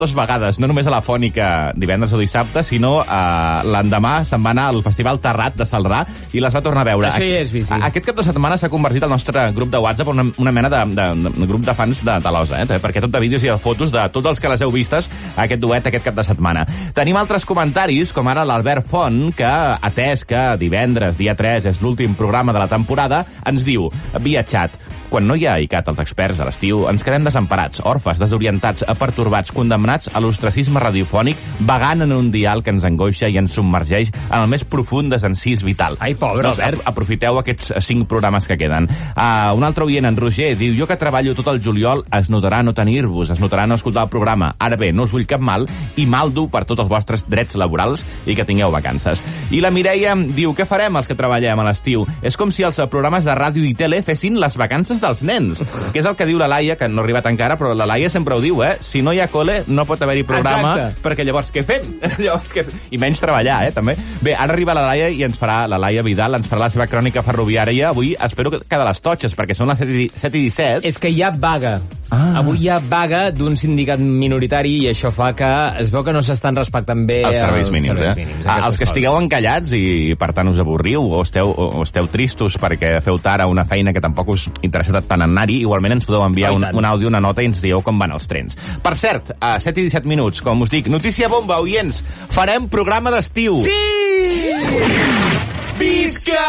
dues vegades, no només a la Fònica divendres o dissabte, sinó l'endemà se'n va anar al Festival Terrat de Celrà i les va tornar a veure. Això ja és bici. Aquest cap de setmana s'ha convertit el nostre grup de WhatsApp en una mena de grup de fans de l'Osa, perquè tot de vídeos i de fotos de tots els que les heu vistes aquest duet aquest cap de setmana. Tenim altres comentaris, com ara l'Albert Font, que, atès que divendres, dia 3, és l'últim programa de la temporada, ens diu, via xat, quan no hi ha ICAT als experts a l'estiu, ens quedem desemparats, orfes, desorientats, pertorbats, condemnats a l'ostracisme radiofònic, vagant en un dial que ens angoixa i ens submergeix en el més profund desencís vital. Ai, pobre Albert. Aprofiteu aquests 5 programes que queden. Un altre oient, en Roger, diu, jo que treballo tot el juliol, es notarà no tenir-vos, es notarà no escoltar el programa. Ara bé, no us vull cap mal i mal dur per tots els vostres drets laborals i que tingueu vacances. I la Mireia diu, què farem els que treballem a l'estiu? És com si els programes de ràdio i tele fessin les vacances dels nens, que és el que diu la Laia, que no ha arribat encara, però la Laia sempre ho diu, si no hi ha cole, no pot haver-hi programa. Exacte. Perquè llavors què fem? I menys treballar, també. Bé, ara arriba la Laia i la Laia Vidal ens farà la seva crònica ferroviària. Avui espero que de les totxes, perquè són les 7:17. És que hi ha vaga. Avui hi ha vaga d'un sindicat minoritari i això fa que es veu que no s'estan respectant bé els serveis mínims. Els que estigueu encallats i per tant us avorriu o esteu tristos perquè feu tard a una feina que tampoc us interessa tant anar-hi, igualment ens podeu enviar un àudio, una nota i ens dieu com van els trens. Per cert, a 7:17 minuts, com us dic, notícia bomba, oients, farem programa d'estiu. Sí! Visca!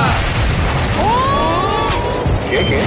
Què?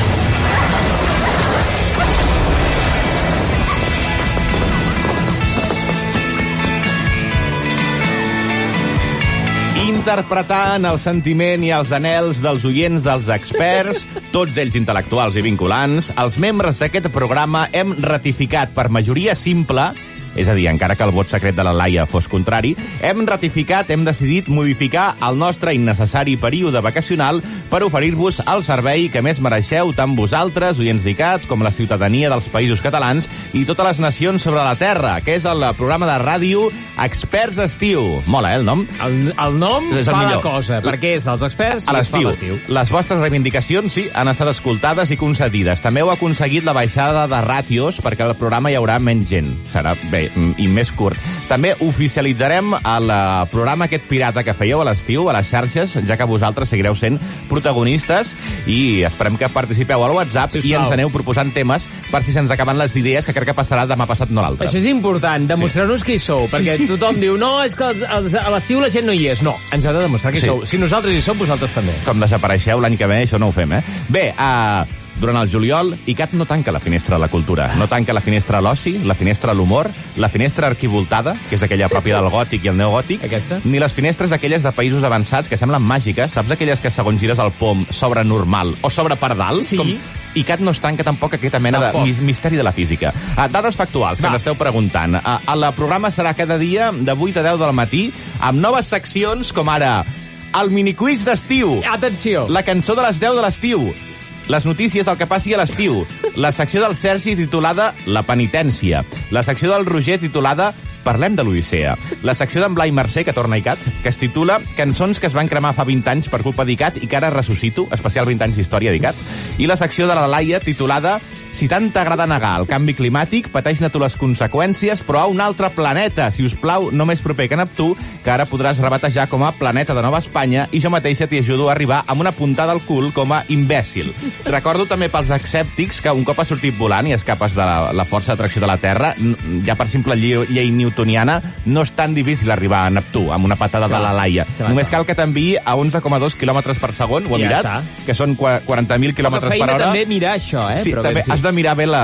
Interpretant el sentiment i els anhels dels oients, dels experts, tots ells intel·lectuals i vinculants, els membres d'aquest programa hem ratificat per majoria simple, és a dir, encara que el vot secret de la Laia fos contrari, hem decidit modificar el nostre innecessari període vacacional per oferir-vos el servei que més mereixeu tant vosaltres, oients d'ICAT, com la ciutadania dels països catalans i totes les nacions sobre la Terra, que és el programa de ràdio Experts d'Estiu. Mola, el nom? El nom fa la cosa, perquè és els experts a l'estiu. Les vostres reivindicacions, sí, han estat escoltades i concedides. També heu aconseguit la baixada de ràtios perquè al programa hi haurà menys gent. Serà bé i més curt. També oficialitzarem el programa aquest pirata que fèieu a l'estiu a les xarxes, ja que vosaltres seguireu sent protagonistes i esperem que participeu al WhatsApp i ens aneu proposant temes per si se'ns acaben les idees, que crec que passarà demà passat no l'altre. Això és important, demostrar-nos qui sou, perquè tothom diu, no, és que a l'estiu la gent no hi és. No, ens ha de demostrar qui sou. Si nosaltres hi som, vosaltres també. Com desapareixeu l'any que ve, això no ho fem, Bé, durant el juliol, ICAT no tanca la finestra de la cultura, no tanca la finestra a l'oci, la finestra a l'humor, la finestra arquivoltada, que és aquella pròpia del gòtic i el neogòtic, ni les finestres d'aquelles de països avançats que semblen màgiques, saps aquelles que segons gires el pom s'obre normal o s'obre per dalt? Sí. ICAT no es tanca tampoc aquesta mena de misteri de la física. Dades factuals, que ens esteu preguntant. El programa serà cada dia de 8 a 10 del matí, amb noves seccions com ara el miniquiz d'estiu. Atenció! La cançó de les 10 de l'estiu. Les notícies del que passi a l'estiu. La secció del Sergi titulada La penitència. La secció del Roger titulada Parlem de l'Odissea. La secció d'en Blai Mercè, que torna a ICAT, que es titula Cançons que es van cremar fa 20 anys per culpa d'ICAT i que ara ressuscito, especial 20 anys d'història d'ICAT. I la secció de la Laia titulada Si tant t'agrada negar el canvi climàtic, pateix-ne tu les conseqüències, però a un altre planeta, si us plau, no més proper que Neptú, que ara podràs rebatejar com a planeta de Nova Espanya, i jo mateixa t'hi ajudo a arribar amb una puntada al cul com a imbècil. Recordo també pels escèptics que un cop has sortit volant i escapes de la força d'atracció de la Terra, ja per simple llei newtoniana, no és tan difícil arribar a Neptú amb una patada de la Laia. Només cal que t'enviï a 11,2 km per segon, ho he mirat, que són 40.000 km per hora. També mirar això, Sí, també has de mirar bé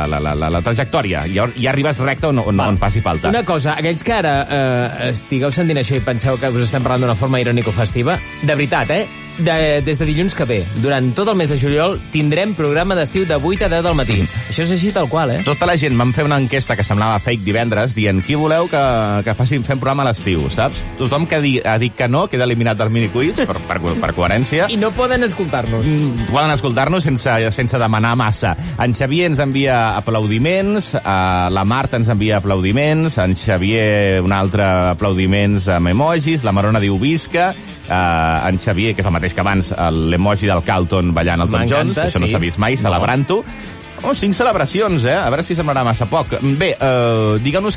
la trajectòria. Ja arribes recte on faci falta. Una cosa, aquells que ara estigueu sentint això i penseu que us estem parlant d'una forma irònico-festiva, de veritat, des de dilluns que ve, durant tot el mes de juliol, tindrem programa d'estiu de 8 a 10 del matí. Això és així tal qual, Tota la gent vam fer una enquesta que semblava fake divendres, dient qui voleu que fem programa a l'estiu, saps? Tothom que ha dit que no, queda eliminat del miniquiz, per coherència. I no poden escoltar-nos. Poden escoltar-nos sense demanar massa. En Xavier ens envia aplaudiments, la Marta ens envia aplaudiments, en Xavier un altre aplaudiments amb emojis, la Marona diu visca, en Xavier, que és el mateix que abans, l'emoji del Carlton ballant el Tom Jones, això no s'ha vist mai, celebrant-ho. Oh, 5 celebracions, eh? A veure si semblarà massa poc. Bé, digueu-nos